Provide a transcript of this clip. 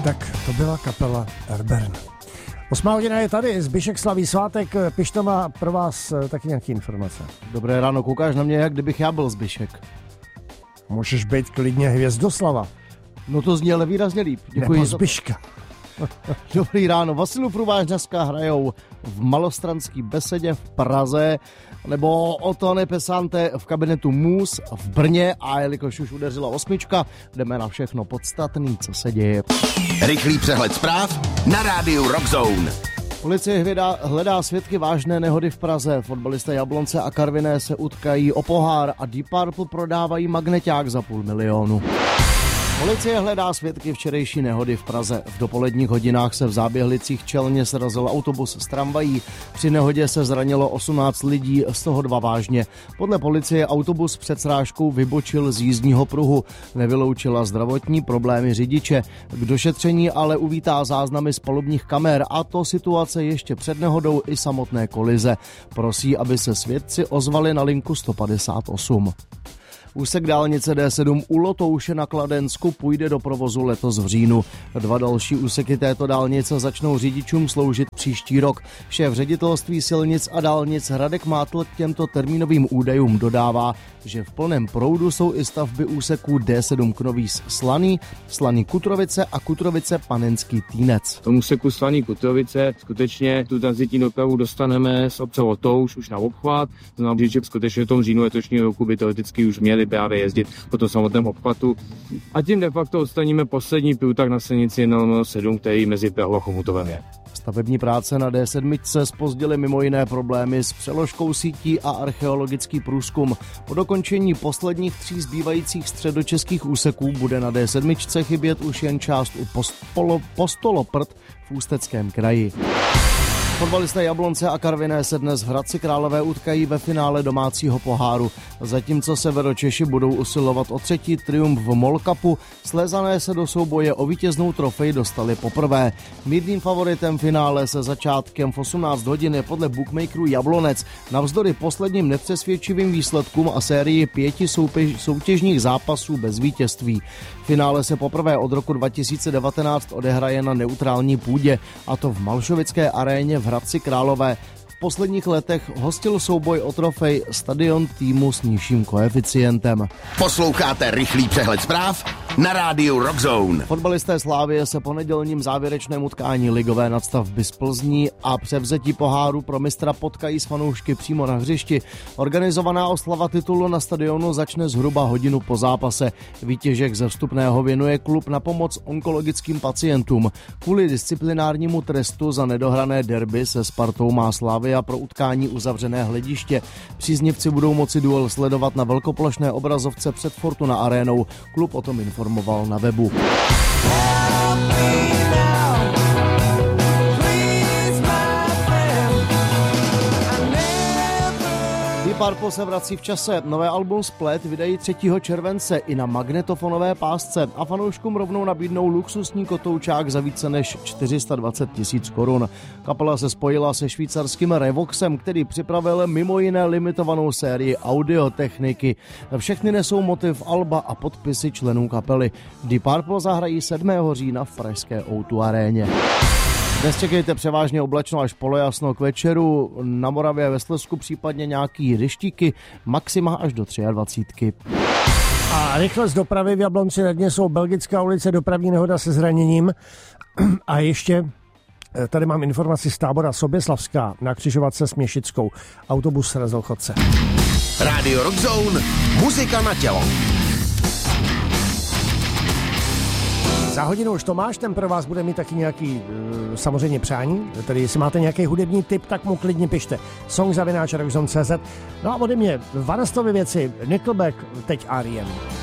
Tak to byla kapela Erbern. 8 hodina je tady, Zbyšek slaví svátek, Pišta má pro vás taky nějaký informace. Dobré ráno, koukáš na mě, jak kdybych já byl Zbyšek. Můžeš být klidně Hvězdoslava. No to zní ale výrazně líp. Děkuji. Nebo Zbyška. Dobrý ráno, Vasilův Rubáš dneska hrajou v Malostranský besedě v Praze, nebo Ottone Pesante v kabinetu Mus v Brně, a jelikož už udeřila 8, jdeme na všechno podstatný, co se děje. Rychlý přehled zpráv na rádiu Rock Zone. Policie hledá svědky vážné nehody v Praze. Fotbalisté Jablonce a Karviné se utkají o pohár a Deep Purple prodávají magneťák za 500 000. Policie hledá svědky včerejší nehody v Praze. V dopoledních hodinách se v Záběhlicích čelně srazil autobus s tramvají. Při nehodě se zranilo 18 lidí, z toho 2 vážně. Podle policie autobus před srážkou vybočil z jízdního pruhu. Nevyloučila zdravotní problémy řidiče. K došetření ale uvítá záznamy z palubních kamer, a to situace ještě před nehodou i samotné kolize. Prosí, aby se svědci ozvali na linku 158. Úsek dálnice D7 u Lotouše na Kladensku půjde do provozu letos v říjnu. 2 další úseky této dálnice začnou řidičům sloužit příští rok. Šéf ředitelství silnic a dálnic Radek Mátl k těmto termínovým údajům dodává, že v plném proudu jsou i stavby úseků D7 Knovíz Slaný, Slaný Kutrovice a Kutrovice Panenský Týnec. V tom úseku Slaný Kutrovice skutečně tu tranzitní dopravu dostaneme z obce Lotouš už na obchvat. To znamená, že skutečně v tom říjnu letošního roku by teoreticky už měli právě jezdit po tom samotném obchvatu. A tím de facto odstraníme poslední průtah na silnici 7, který mezi Prahou a Chomutovem je. Stavební práce na D7 zpozdily mimo jiné problémy s přeložkou sítí a archeologický průzkum. Po dokončení posledních 3 zbývajících středočeských úseků bude na D7 chybět už jen část u Postoloprt v Ústeckém kraji. Fotbalisté Jablonce a Karviné se dnes v Hradci Králové utkají ve finále domácího poháru. Zatímco Severočeši budou usilovat o 3. triumf v MOL Cupu, Slezané se do souboje o vítěznou trofej dostali poprvé. Mírným favoritem finále se začátkem v 18 hodin je podle bookmakerů Jablonec. Navzdory posledním nepřesvědčivým výsledkům a sérii 5 soutěžních zápasů bez vítězství. Finále se poprvé od roku 2019 odehraje na neutrální půdě, a to v Malšovické aréně v Hradci Králové. V posledních letech hostil souboj o trofej stadion týmu s nižším koeficientem. Posloucháte rychlý přehled zpráv na rádiu Rock Zone. Fotbalisté Slávie se po nedělním závěrečném utkání ligové nadstavby z Plzní a převzetí poháru pro mistra potkají s fanoušky přímo na hřišti. Organizovaná oslava titulu na stadionu začne zhruba hodinu po zápase. Výtěžek ze vstupného věnuje klub na pomoc onkologickým pacientům. Kvůli disciplinárnímu trestu za nedohrané derby se Spartou má Slavia pro utkání uzavřené hlediště. Příznivci budou moci duel sledovat na velkoplošné obrazovce před Fortuna arénou. Klub o tom informoval na webu. Deep Purple se vrací v čase. Nové album Split vydají 3. července i na magnetofonové pásce a fanouškům rovnou nabídnou luxusní kotoučák za více než 420 000 korun. Kapela se spojila se švýcarským Revoxem, který připravil mimo jiné limitovanou sérii audiotechniky. Všechny nesou motiv alba a podpisy členů kapely. Deep Purple zahrají 7. října v pražské O2 aréně. Dnes čekejte převážně oblačno až polojasno k večeru, na Moravě ve Slezsku případně nějaký deštíky, maxima až do 23. A rychlost dopravy v Jablonci nad Nisou, Belgická ulice, dopravní nehoda se zraněním. A ještě tady mám informaci z tábora Soběslavská na křižovatce s Měšickou. Autobus srazil chodce. Radio Rock Zone, muzika na tělo. Za hodinu už Tomáš, ten pro vás bude mít taky nějaký samozřejmě přání, tedy jestli máte nějaký hudební tip, tak mu klidně pište. song@rockzone.cz. No a ode mě Vanastovy věci, Nickelback, teď R.E.M.